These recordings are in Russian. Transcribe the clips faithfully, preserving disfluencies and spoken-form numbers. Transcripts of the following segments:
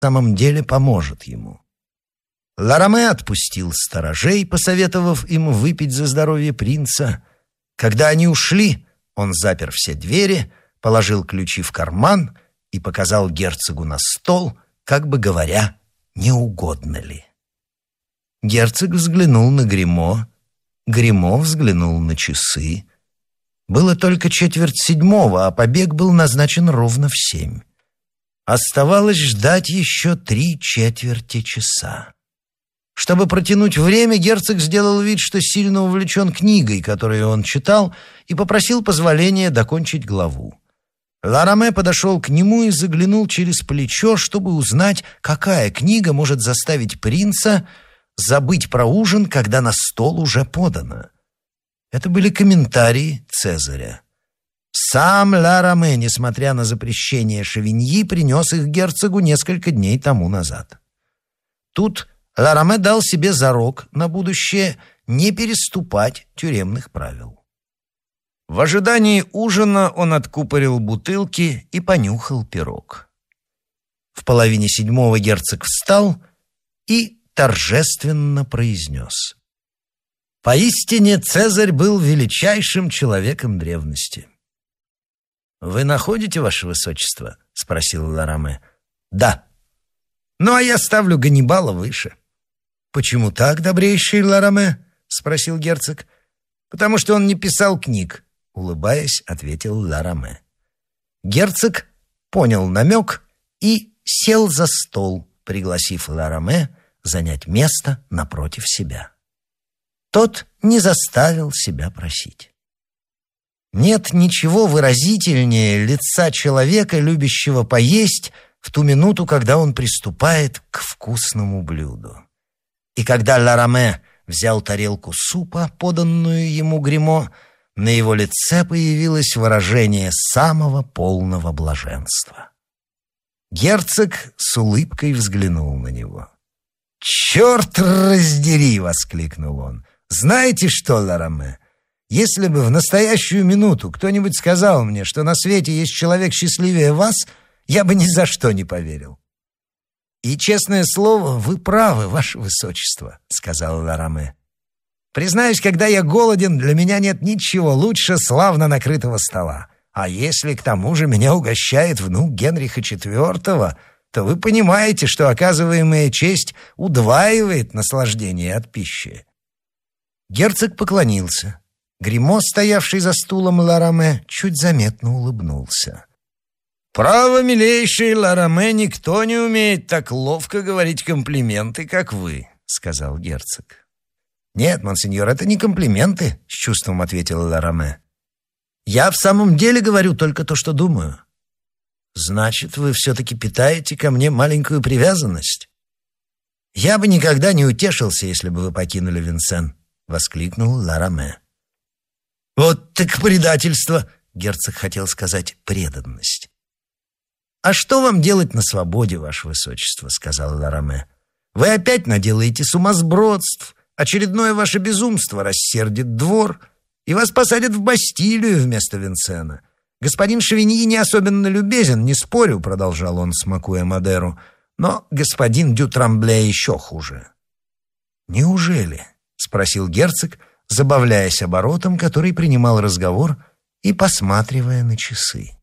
самом деле поможет ему. Лараме отпустил сторожей, посоветовав им выпить за здоровье принца. Когда они ушли, он запер все двери, положил ключи в карман и показал герцогу на стол, как бы говоря, не угодно ли. Герцог взглянул на гримо, гримо взглянул на часы. Было только четверть седьмого, а побег был назначен ровно в семь. Оставалось ждать еще три четверти часа. Чтобы протянуть время, герцог сделал вид, что сильно увлечен книгой, которую он читал, и попросил позволения докончить главу. Лараме подошел к нему и заглянул через плечо, чтобы узнать, какая книга может заставить принца забыть про ужин, когда на стол уже подано. Это были комментарии Цезаря. Сам Лараме, несмотря на запрещение Шевиньи, принес их герцогу несколько дней тому назад. Тут Лараме дал себе зарок на будущее не переступать тюремных правил. В ожидании ужина он откупорил бутылки и понюхал пирог. В половине седьмого герцог встал и торжественно произнес: «Поистине Цезарь был величайшим человеком древности». «Вы находите, ваше высочество?» — спросил Лараме. «Да. Ну, а я ставлю Ганнибала выше». «Почему так, добрейший Лараме?» — спросил герцог. «Потому что он не писал книг», — улыбаясь, ответил Лараме. Герцог понял намек и сел за стол, пригласив Лараме занять место напротив себя. Тот не заставил себя просить. Нет ничего выразительнее лица человека, любящего поесть в ту минуту, когда он приступает к вкусному блюду. И когда Лараме взял тарелку супа, поданную ему гримо, на его лице появилось выражение самого полного блаженства. Герцог с улыбкой взглянул на него. «Черт раздери!» — воскликнул он. «Знаете что, Лараме? Если бы в настоящую минуту кто-нибудь сказал мне, что на свете есть человек счастливее вас, я бы ни за что не поверил». «И, честное слово, вы правы, ваше высочество», — сказал Лараме. «Признаюсь, когда я голоден, для меня нет ничего лучше славно накрытого стола. А если к тому же меня угощает внук Генриха четвёртого, то вы понимаете, что оказываемая честь удваивает наслаждение от пищи». Герцог поклонился. Гримо, стоявший за стулом Лараме, чуть заметно улыбнулся. «Право, милейший Лараме, никто не умеет так ловко говорить комплименты, как вы», — сказал герцог. «Нет, монсеньор, это не комплименты», — с чувством ответил Лараме. «Я в самом деле говорю только то, что думаю». «Значит, вы все-таки питаете ко мне маленькую привязанность?» «Я бы никогда не утешился, если бы вы покинули Винсен», — воскликнул Лараме. «Вот так предательство!» — герцог хотел сказать «преданность». «А что вам делать на свободе, ваше высочество?» — сказал Лараме. «Вы опять наделаете сумасбродств, очередное ваше безумство рассердит двор, и вас посадят в Бастилию вместо Винсена. Господин Шевиньи не особенно любезен, не спорю», — продолжал он, смакуя Мадеру, «но господин Дю Трамбле еще хуже». «Неужели?» — спросил герцог, забавляясь оборотом, который принимал разговор, и посматривая на часы.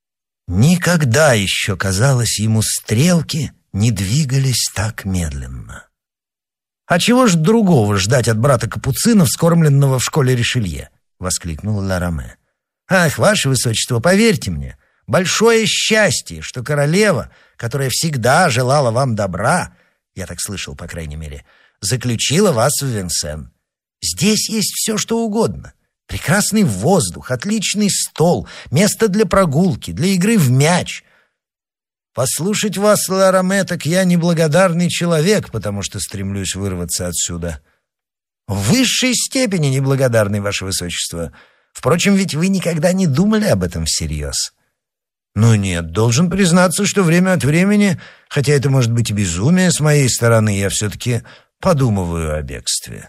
Никогда еще, казалось ему, стрелки не двигались так медленно. «А чего ж другого ждать от брата Капуцина, вскормленного в школе Ришелье?» — воскликнул Лараме. «Ах, ваше высочество, поверьте мне, большое счастье, что королева, которая всегда желала вам добра, я так слышал, по крайней мере, заключила вас в Винсен. Здесь есть все, что угодно. Прекрасный воздух, отличный стол, место для прогулки, для игры в мяч. Послушать вас, Лараме, так я неблагодарный человек, потому что стремлюсь вырваться отсюда». «В высшей степени неблагодарный, ваше высочество. Впрочем, ведь вы никогда не думали об этом всерьез». «Ну нет, должен признаться, что время от времени, хотя это может быть и безумие с моей стороны, я все-таки подумываю о бегстве».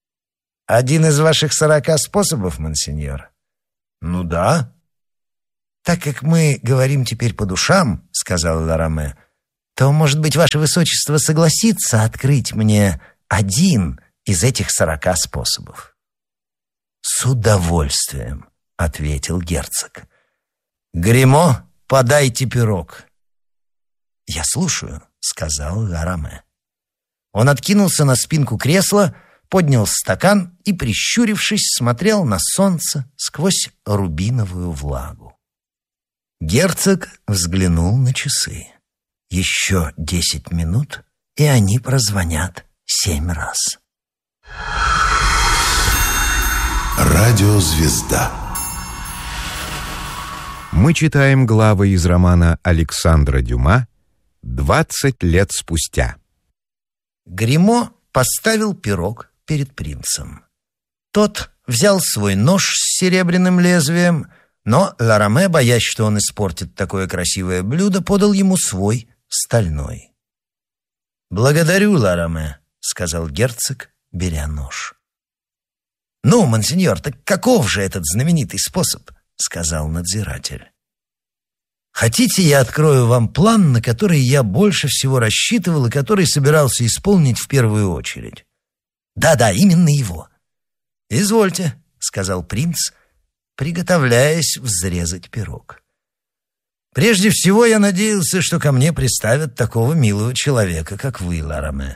«Один из ваших сорока способов, монсеньор?» «Ну да». «Так как мы говорим теперь по душам, — сказал Лараме, — то, может быть, ваше высочество согласится открыть мне один из этих сорока способов». «С удовольствием», — ответил герцог. «Гримо, подайте пирог». «Я слушаю», — сказал Лараме. Он откинулся на спинку кресла, поднял стакан и, прищурившись, смотрел на солнце сквозь рубиновую влагу. Герцог взглянул на часы. Еще десять минут, и они прозвонят семь раз. Радиозвезда. Мы читаем главы из романа Александра Дюма «Двадцать лет спустя». Гримо поставил пирог перед принцем. Тот взял свой нож с серебряным лезвием, но Лараме, боясь, что он испортит такое красивое блюдо, подал ему свой стальной. «Благодарю, Лараме», — сказал герцог, беря нож. «Ну, монсеньор, так каков же этот знаменитый способ?» — сказал надзиратель. «Хотите, я открою вам план, на который я больше всего рассчитывал и который собирался исполнить в первую очередь?» «Да-да, именно его». «Извольте», — сказал принц, приготовляясь взрезать пирог. «Прежде всего я надеялся, что ко мне приставят такого милого человека, как вы, Лараме».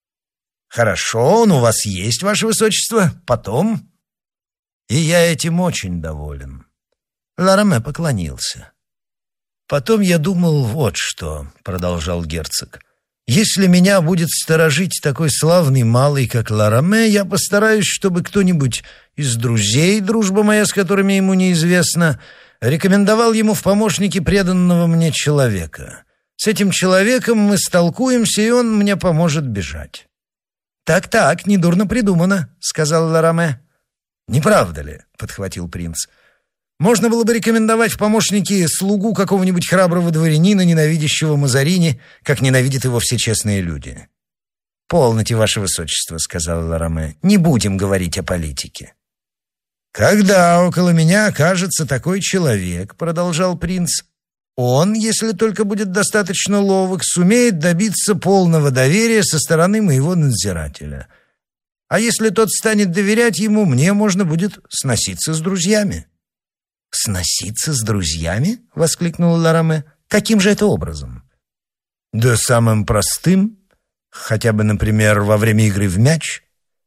«Хорошо, он у вас есть, ваше высочество. Потом...» «И я этим очень доволен». Лараме поклонился. «Потом я думал вот что», — продолжал герцог. «Если меня будет сторожить такой славный малый, как Лараме, я постараюсь, чтобы кто-нибудь из друзей, дружба моя с которыми ему неизвестна, рекомендовал ему в помощники преданного мне человека. С этим человеком мы столкуемся, и он мне поможет бежать». «Так-так, недурно придумано», — сказал Лараме. «Не правда ли?» — подхватил принц. «Можно было бы рекомендовать в помощники слугу какого-нибудь храброго дворянина, ненавидящего Мазарини, как ненавидят его все честные люди». «Полноте, ваше высочество», — сказал Лараме. «Не будем говорить о политике». «Когда около меня окажется такой человек», — продолжал принц, «он, если только будет достаточно ловок, сумеет добиться полного доверия со стороны моего надзирателя. А если тот станет доверять ему, мне можно будет сноситься с друзьями». «Сноситься с друзьями?» — воскликнул Лараме. «Каким же это образом?» «Да самым простым. Хотя бы, например, во время игры в мяч».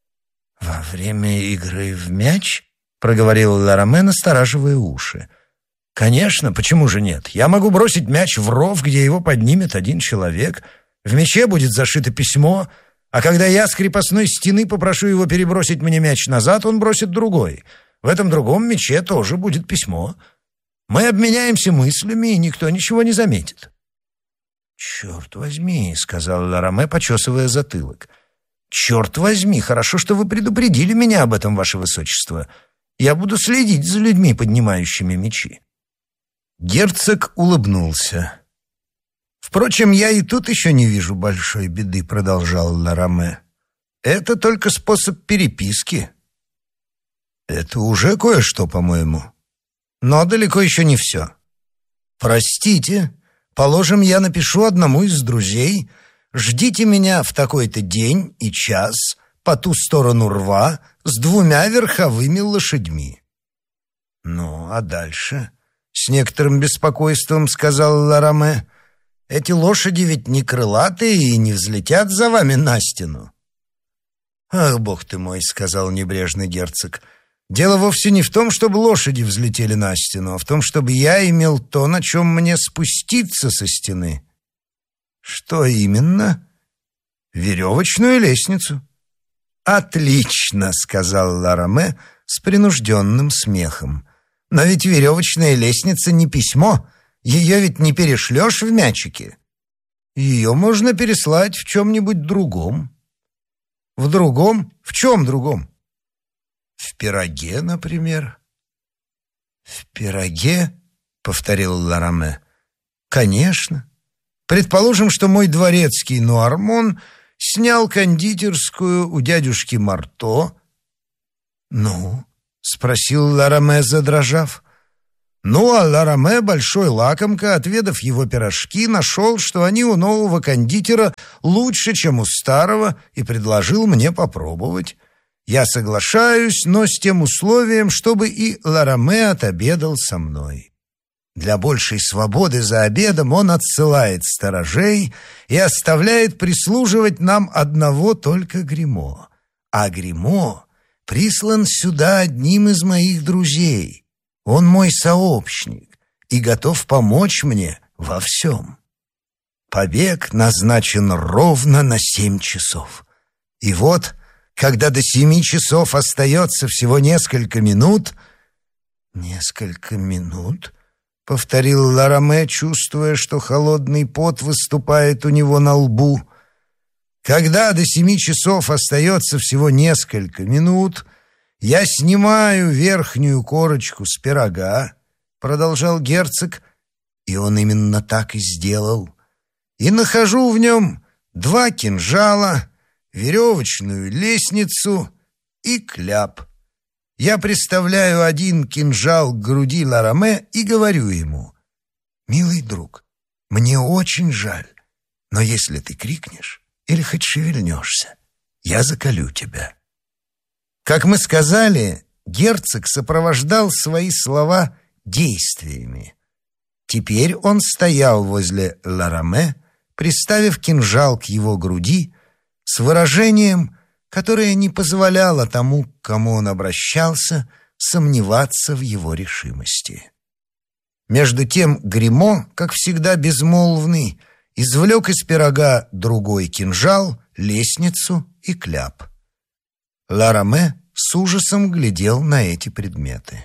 «Во время игры в мяч?» — проговорил Лараме, настораживая уши. «Конечно, почему же нет? Я могу бросить мяч в ров, где его поднимет один человек. В мяче будет зашито письмо, а когда я с крепостной стены попрошу его перебросить мне мяч назад, он бросит другой. В этом другом мяче тоже будет письмо. Мы обменяемся мыслями, и никто ничего не заметит». «Черт возьми», — сказал Лараме, почесывая затылок. «Черт возьми, хорошо, что вы предупредили меня об этом, ваше высочество. Я буду следить за людьми, поднимающими мячи». Герцог улыбнулся. «Впрочем, я и тут еще не вижу большой беды», — продолжал Лараме. «Это только способ переписки». «Это уже кое-что, по-моему. Но далеко еще не все. Простите, положим, я напишу одному из друзей: ждите меня в такой-то день и час по ту сторону рва с двумя верховыми лошадьми». «Ну, а дальше?» — с некоторым беспокойством сказал Лараме. «Эти лошади ведь не крылатые и не взлетят за вами на стену». «Ах, бог ты мой», — сказал небрежно герцог. «Дело вовсе не в том, чтобы лошади взлетели на стену, а в том, чтобы я имел то, на чем мне спуститься со стены». «Что именно?» «Веревочную лестницу». «Отлично», — сказал Лараме с принужденным смехом. «Но ведь веревочная лестница не письмо, ее ведь не перешлешь в мячике. Ее можно переслать в чем-нибудь другом». «В другом? В чем другом?» «В пироге, например». «В пироге?» — повторил Лараме. «Конечно. Предположим, что мой дворецкий Нуармон снял кондитерскую у дядюшки Марто». «Ну?» — спросил Лараме, задрожав. Ну, а Лараме, большой лакомка, отведав его пирожки, нашел, что они у нового кондитера лучше, чем у старого, и предложил мне попробовать. Я соглашаюсь, но с тем условием, чтобы и Лараме отобедал со мной. Для большей свободы за обедом он отсылает сторожей и оставляет прислуживать нам одного только Гримо. А Гримо прислан сюда одним из моих друзей. Он мой сообщник и готов помочь мне во всем. Побег назначен ровно на семь часов. И вот, когда до семи часов остается всего несколько минут... «Несколько минут?» — повторил Лараме, чувствуя, что холодный пот выступает у него на лбу. «Когда до семи часов остается всего несколько минут, я снимаю верхнюю корочку с пирога», — продолжал герцог, и он именно так и сделал, «и нахожу в нем два кинжала, веревочную лестницу и кляп. Я приставляю один кинжал к груди Лараме и говорю ему: «Милый друг, мне очень жаль, но если ты крикнешь или хоть шевельнешься, я заколю тебя». Как мы сказали, герцог сопровождал свои слова действиями. Теперь он стоял возле Лараме, приставив кинжал к его груди, с выражением, которое не позволяло тому, к кому он обращался, сомневаться в его решимости. Между тем Гримо, как всегда безмолвный, извлек из пирога другой кинжал, лестницу и кляп. Лараме с ужасом глядел на эти предметы.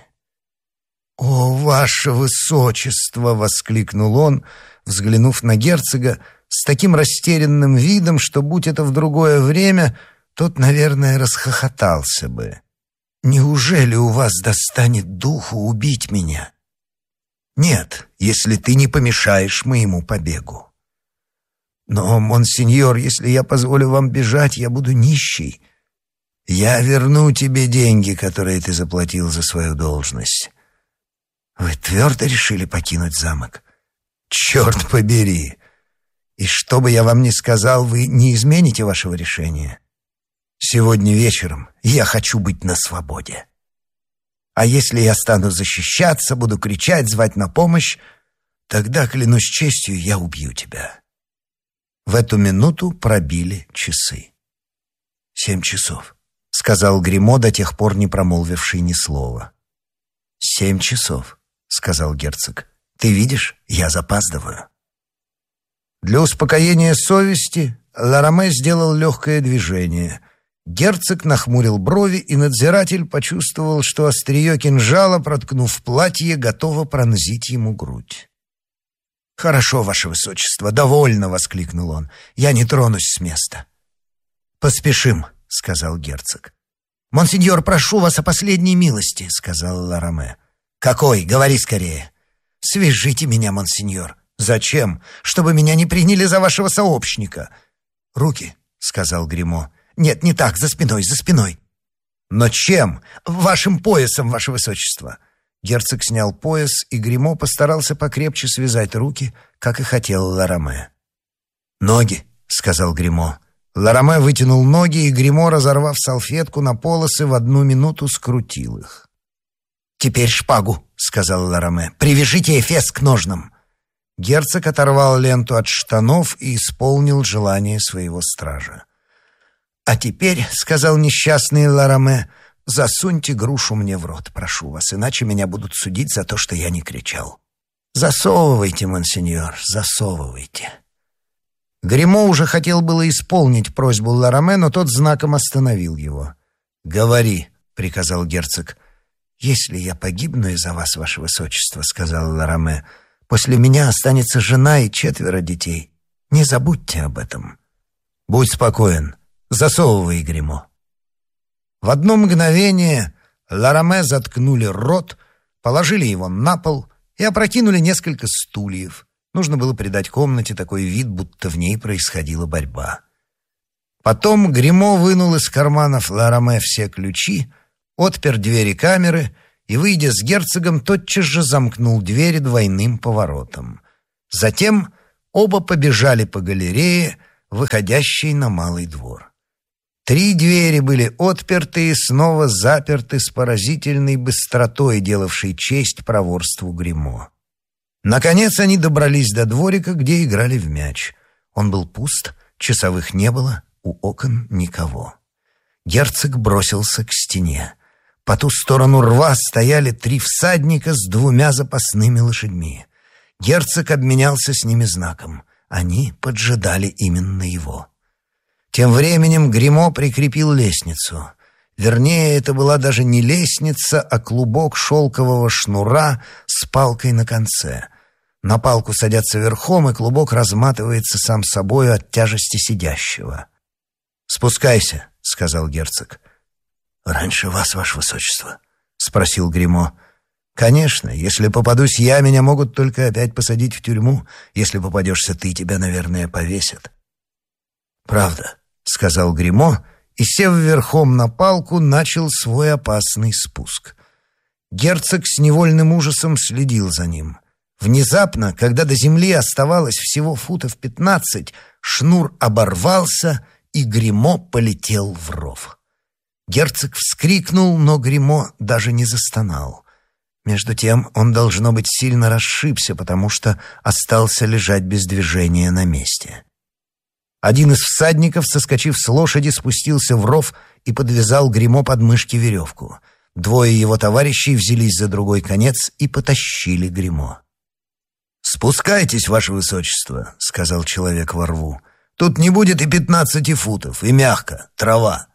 «О, ваше высочество!» — воскликнул он, взглянув на герцога с таким растерянным видом, что, будь это в другое время, тот, наверное, расхохотался бы. «Неужели у вас достанет духу убить меня?» «Нет, если ты не помешаешь моему побегу». «Но, монсеньор, если я позволю вам бежать, я буду нищий. Я верну тебе деньги, которые ты заплатил за свою должность». «Вы твердо решили покинуть замок?» «Черт побери! И что бы я вам ни сказал, вы не измените вашего решения. Сегодня вечером я хочу быть на свободе. А если я стану защищаться, буду кричать, звать на помощь, тогда, клянусь честью, я убью тебя». В эту минуту пробили часы. «Семь часов», — сказал Гримо, до тех пор не промолвивший ни слова. «Семь часов», — сказал герцог. «Ты видишь, я запаздываю». Для успокоения совести Лараме сделал легкое движение. Герцог нахмурил брови, и надзиратель почувствовал, что острие кинжала, проткнув платье, готово пронзить ему грудь. «Хорошо, ваше высочество, довольно!» — воскликнул он. «Я не тронусь с места». «Поспешим», — сказал герцог. «Монсеньор, прошу вас о последней милости», — сказал Лараме. «Какой? Говори скорее». «Свяжите меня, монсеньор». «Зачем? Чтобы меня не приняли за вашего сообщника». «Руки», — сказал Гримо. «Нет, не так, за спиной, за спиной». «Но чем? Вашим поясом, ваше высочество». Герцог снял пояс, и Гримо постарался покрепче связать руки, как и хотел Лараме. «Ноги», — сказал Гримо. Лараме вытянул ноги, и Гримо, разорвав салфетку на полосы, в одну минуту скрутил их. «Теперь шпагу», — сказал Лараме. «Привяжите эфес к ножнам». Герцог оторвал ленту от штанов и исполнил желание своего стража. «А теперь, — сказал несчастный Лараме, — засуньте грушу мне в рот, прошу вас, иначе меня будут судить за то, что я не кричал. Засовывайте, монсеньор, засовывайте». Гримо уже хотел было исполнить просьбу Лараме, но тот знаком остановил его. «Говори», — приказал герцог. «Если я погибну из-за вас, ваше высочество, — сказал Лараме, — после меня останется жена и четверо детей. Не забудьте об этом». «Будь спокоен. Засовывай, Гримо». В одно мгновение Лараме заткнули рот, положили его на пол и опрокинули несколько стульев. Нужно было придать комнате такой вид, будто в ней происходила борьба. Потом Гримо вынул из карманов Лараме все ключи, отпер двери камеры и, выйдя с герцогом, тотчас же замкнул двери двойным поворотом. Затем оба побежали по галерее, выходящей на малый двор. Три двери были отперты и снова заперты с поразительной быстротой, делавшей честь проворству гримо. Наконец они добрались до дворика, где играли в мяч. Он был пуст, часовых не было, у окон никого. Герцог бросился к стене. По ту сторону рва стояли три всадника с двумя запасными лошадьми. Герцог обменялся с ними знаком. Они поджидали именно его. Тем временем гримо прикрепил лестницу. Вернее, это была даже не лестница, а клубок шелкового шнура с палкой на конце. На палку садятся верхом, и клубок разматывается сам собою от тяжести сидящего. «Спускайся», — сказал герцог. «Раньше вас, ваше высочество?» — спросил гримо. «Конечно, если попадусь я, меня могут только опять посадить в тюрьму. Если попадешься ты, тебя, наверное, повесят». «Правда», — сказал гримо, и, сев верхом на палку, начал свой опасный спуск. Герцог с невольным ужасом следил за ним. Внезапно, когда до земли оставалось всего футов пятнадцать, шнур оборвался, и гримо полетел в ров. Герцог вскрикнул, но гримо даже не застонал. Между тем он, должно быть, сильно расшибся, потому что остался лежать без движения на месте. Один из всадников, соскочив с лошади, спустился в ров и подвязал гримо под мышки веревку. Двое его товарищей взялись за другой конец и потащили гримо. «Спускайтесь, ваше высочество», — сказал человек во рву. «Тут не будет и пятнадцати футов, и мягко, трава».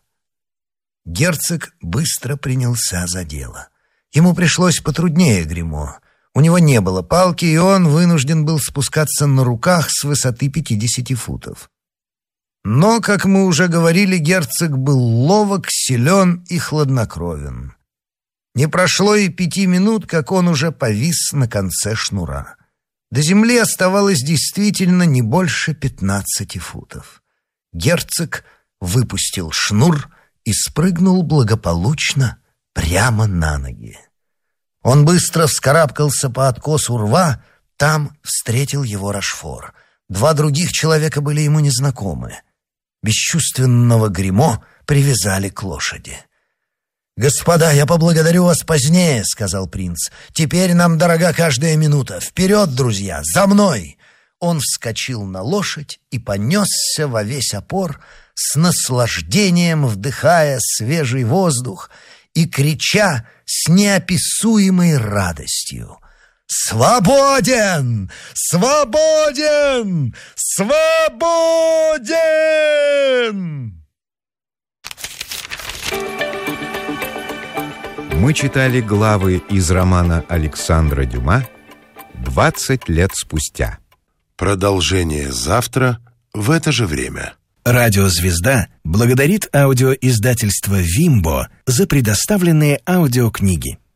Герцог быстро принялся за дело. Ему пришлось потруднее гримо. У него не было палки, и он вынужден был спускаться на руках с высоты пятидесяти футов. Но, как мы уже говорили, герцог был ловок, силен и хладнокровен. Не прошло и пяти минут, как он уже повис на конце шнура. До земли оставалось действительно не больше пятнадцати футов. Герцог выпустил шнур и спрыгнул благополучно прямо на ноги. Он быстро вскарабкался по откосу рва, там встретил его Рашфор. Два других человека были ему незнакомы. Бесчувственного гримо привязали к лошади. «Господа, я поблагодарю вас позднее», — сказал принц. «Теперь нам дорога каждая минута. Вперед, друзья, за мной!» Он вскочил на лошадь и понесся во весь опор, с наслаждением вдыхая свежий воздух и крича с неописуемой радостью: «Свободен! Свободен! Свободен!» Мы читали главы из романа Александра Дюма «двадцать лет спустя». Продолжение завтра в это же время. Радиозвезда благодарит аудиоиздательство «Вимбо» за предоставленные аудиокниги.